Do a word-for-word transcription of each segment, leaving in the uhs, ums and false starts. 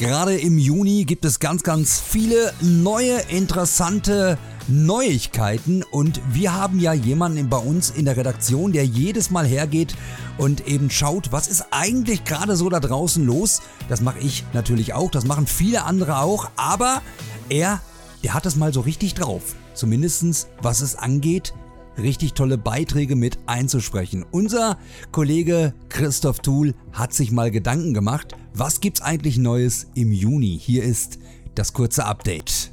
Gerade im Juni gibt es ganz, ganz viele neue, interessante Neuigkeiten und wir haben ja jemanden bei uns in der Redaktion, der jedes Mal hergeht und eben schaut, was ist eigentlich gerade so da draußen los. Das mache ich natürlich auch, das machen viele andere auch, aber er, der hat es mal so richtig drauf. Zumindest was es angeht, richtig tolle Beiträge mit einzusprechen. Unser Kollege Christoph Thuhl hat sich mal Gedanken gemacht, was gibt's eigentlich Neues im Juni? Hier ist das kurze Update.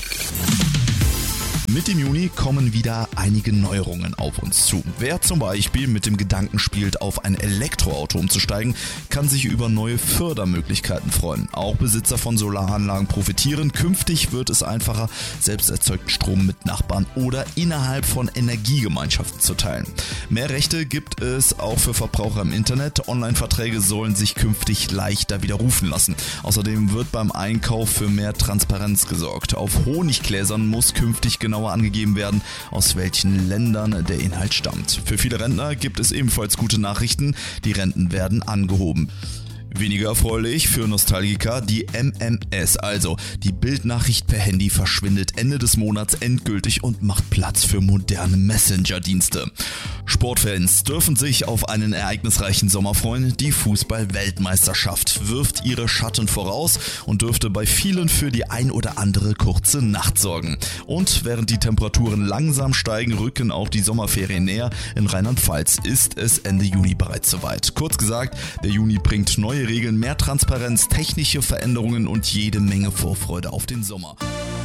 Mit dem Juni kommen wieder einige Neuerungen auf uns zu. Wer zum Beispiel mit dem Gedanken spielt, auf ein Elektroauto umzusteigen, kann sich über neue Fördermöglichkeiten freuen. Auch Besitzer von Solaranlagen profitieren. Künftig wird es einfacher, selbst erzeugten Strom mit Nachbarn oder innerhalb von Energiegemeinschaften zu teilen. Mehr Rechte gibt es auch für Verbraucher im Internet. Online-Verträge sollen sich künftig leichter widerrufen lassen. Außerdem wird beim Einkauf für mehr Transparenz gesorgt. Auf Honiggläsern muss künftig genau angegeben werden, aus welchen Ländern der Inhalt stammt. Für viele Rentner gibt es ebenfalls gute Nachrichten, die Renten werden angehoben. Weniger erfreulich für Nostalgiker, die M M S, also die Bildnachricht per Handy, verschwindet Ende des Monats endgültig und macht Platz für moderne Messenger-Dienste. Sportfans dürfen sich auf einen ereignisreichen Sommer freuen. Die Fußball-Weltmeisterschaft wirft ihre Schatten voraus und dürfte bei vielen für die ein oder andere kurze Nacht sorgen. Und während die Temperaturen langsam steigen, rücken auch die Sommerferien näher. In Rheinland-Pfalz ist es Ende Juni bereits soweit. Kurz gesagt, der Juni bringt neue Regeln, mehr Transparenz, technische Veränderungen und jede Menge Vorfreude auf den Sommer.